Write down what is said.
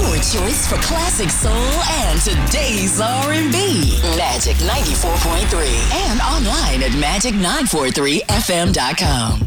Your choice for classic soul and today's R&B. Magic 94.3 and online at magic943fm.com.